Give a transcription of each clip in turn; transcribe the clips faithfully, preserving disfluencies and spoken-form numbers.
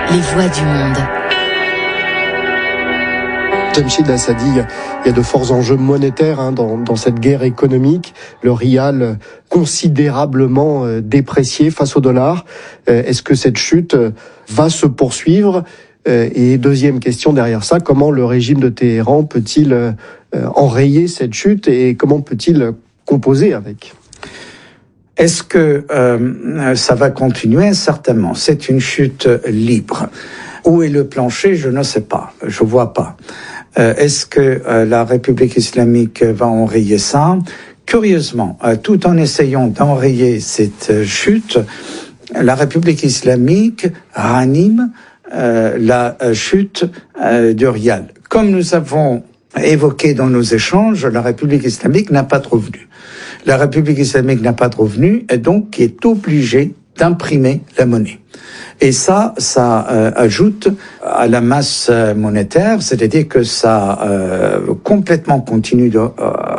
les voix du monde. Jamshid Assadi, il y a de forts enjeux monétaires hein, dans, dans cette guerre économique. Le rial considérablement euh, déprécié face au dollar. Euh, est-ce que cette chute va se poursuivre ? euh, Et deuxième question derrière ça, comment le régime de Téhéran peut-il euh, enrayer cette chute et comment peut-il composer avec ? Est-ce que euh, ça va continuer ? Certainement. C'est une chute libre. Où est le plancher ? Je ne sais pas. Je vois pas. Euh, est-ce que euh, la République islamique va enrayer ça ? Curieusement, euh, tout en essayant d'enrayer cette euh, chute, la République islamique ranime euh, la euh, chute euh, du rial. Comme nous avons évoqué dans nos échanges, la République islamique n'a pas de revenus. La République islamique n'a pas de revenus et donc qui est obligée d'imprimer la monnaie. Et ça, ça euh, ajoute à la masse monétaire, c'est-à-dire que ça euh, complètement continue de, euh,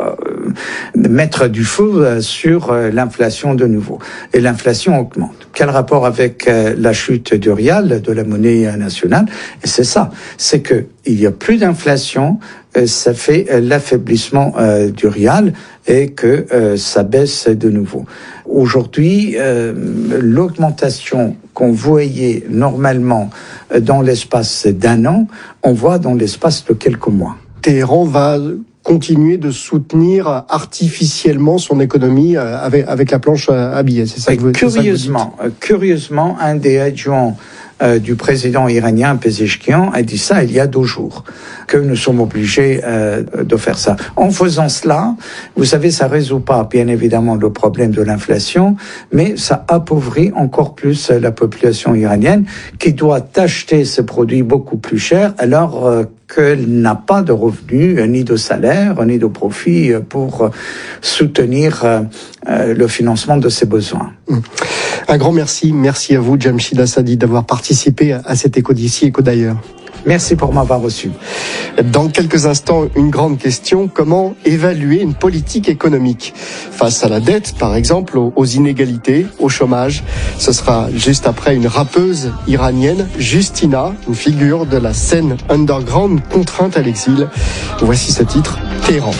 de mettre du feu sur euh, l'inflation de nouveau. Et l'inflation augmente. Quel rapport avec euh, la chute du rial, de la monnaie nationale ? Et c'est ça, c'est que il y a plus d'inflation, euh, ça fait euh, l'affaiblissement euh, du rial et que euh, ça baisse de nouveau. Aujourd'hui, euh, l'augmentation qu'on voyait normalement dans l'espace d'un an, on voit dans l'espace de quelques mois. Téhéran va continuer de soutenir artificiellement son économie avec, avec la planche à billets, c'est ça que vous, curieusement, ça que vous dites. Curieusement, un des adjoints euh, du président iranien Pezeshkian a dit ça il y a deux jours, que nous sommes obligés euh, de faire ça. En faisant cela, vous savez, ça résout pas bien évidemment le problème de l'inflation, mais ça appauvrit encore plus la population iranienne qui doit acheter ces produits beaucoup plus chers alors euh, qu'elle n'a pas de revenus, ni de salaire, ni de profit pour soutenir euh, le financement de ses besoins. Un grand merci. Merci à vous, Jamshid Assadi, d'avoir participé à cet Écho d'ici, Écho d'ailleurs. Merci pour m'avoir reçu. Dans quelques instants, une grande question. Comment évaluer une politique économique face à la dette, par exemple, aux inégalités, au chômage? Ce sera juste après une rappeuse iranienne, Justina, une figure de la scène underground contrainte à l'exil. Voici ce titre, Téhéran.